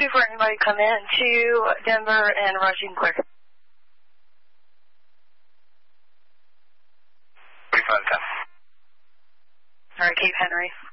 for anybody come in to Denver and rushing clear. 3510. All right, Cape Henry.